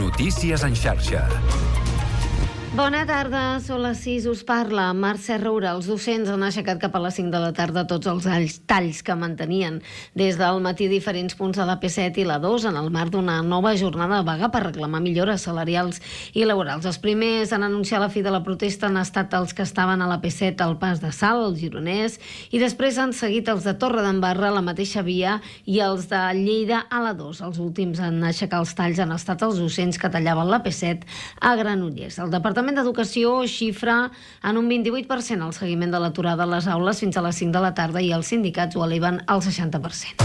Notícies en xarxa. Bona tarda, són les 6, us parla Mercè Roura. Els docents han aixecat cap a les 5 de la tarda tots els talls que mantenien des del matí diferents punts de la P7 i la 2 en el marc d'una nova jornada de vaga per reclamar millores salarials i laborals. Els primers en anunciar la fi de la protesta han estat els que estaven a la P7 al Pas de Salt, el Gironès, i després han seguit els de Torredembarra, la mateixa via, i els de Lleida a la 2. Els últims en aixecar els talls han estat els docents que tallaven la P7 a Granollers. El Departament d'Educació xifra en un 28% el seguiment de l'aturada a les aules fins a les 5 de la tarda i els sindicats ho eleven al 60%.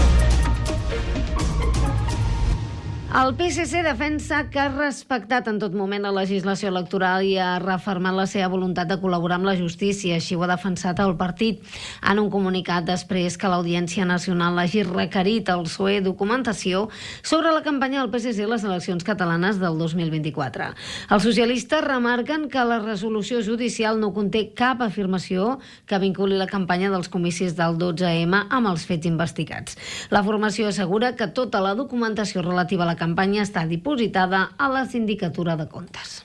El PSC defensa que ha respectat en tot moment la legislació electoral i ha refermat la seva voluntat de col·laborar amb la justícia. Així ho ha defensat el partit en un comunicat després que l'Audiència Nacional hagi requerit al PSOE documentació sobre la campanya del PSC a les eleccions catalanes del 2024. Els socialistes remarquen que la resolució judicial no conté cap afirmació que vinculi la campanya dels comicis del 12M amb els fets investigats. La formació assegura que tota la documentació relativa a la campanya està dipositada a la Sindicatura de Comptes.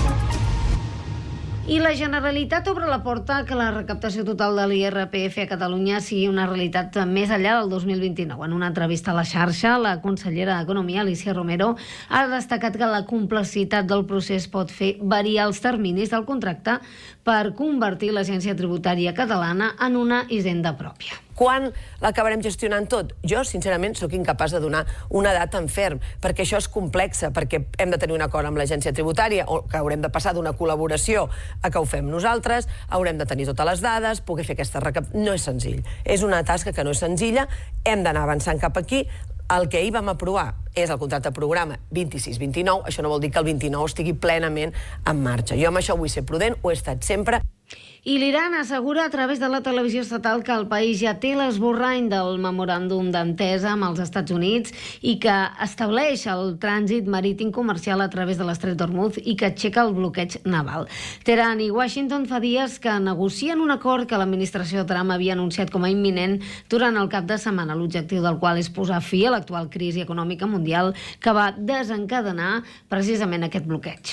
I la Generalitat obre la porta que la recaptació total de l'IRPF a Catalunya sigui una realitat més enllà del 2029. En una entrevista a la xarxa, la consellera d'Economia, Alícia Romero, ha destacat que la complexitat del procés pot fer variar els terminis del contracte per convertir l'Agència Tributària Catalana en una hisenda pròpia. Quan l'acabarem gestionant tot? Jo, sincerament, sóc incapaç de donar una data en ferm, perquè això és complex, perquè hem de tenir un acord amb l'agència tributària, o que haurem de passar d'una col·laboració a que ho fem nosaltres, haurem de tenir totes les dades, poder fer aquesta recaptació. No és senzill. És una tasca que no és senzilla, hem d'anar avançant cap aquí. El que ahir vam aprovar és el contracte programa 26-29, això no vol dir que el 29 estigui plenament en marxa. Jo amb això vull ser prudent, ho he estat sempre. I l'Iran assegura a través de la televisió estatal que el país ja té l'esborrany del memoràndum d'entesa amb els Estats Units i que estableix el trànsit marítim comercial a través de l'Estret d'Hormuz i que aixeca el bloqueig naval. Teheran i Washington fa dies que negocien un acord que l'administració Trump havia anunciat com a imminent durant el cap de setmana, l'objectiu del qual és posar fi a l'actual crisi econòmica mundial que va desencadenar precisament aquest bloqueig.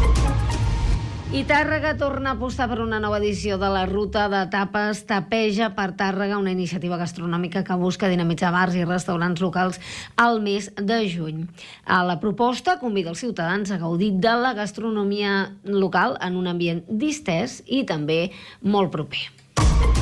I Tàrrega torna a apostar per una nova edició de la ruta de tapes Tapeja per Tàrrega, una iniciativa gastronòmica que busca dinamitzar bars i restaurants locals al mes de juny. La proposta convida els ciutadans a gaudir de la gastronomia local en un ambient distès i també molt proper.